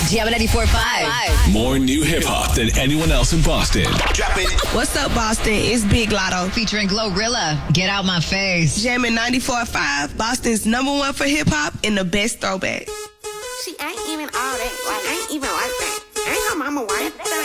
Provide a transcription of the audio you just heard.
Jam 94.5. More new hip hop than anyone else in Boston. Drop it. What's up, Boston? It's Big Lotto. Featuring Glorilla. Get out my face. Jamming 94.5, Boston's #1 for hip hop and the best throwback. She ain't even all that. Like, ain't even like that. Ain't her mama white.